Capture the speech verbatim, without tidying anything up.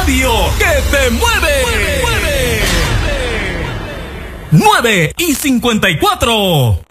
radio que te mueve. mueve, mueve. nueve y cincuenta y cuatro.